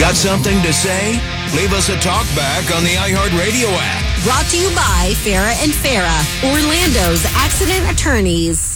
Got something to say? Leave us a talk back on the iHeartRadio app. Brought to you by Farah and Farah, Orlando's accident attorneys.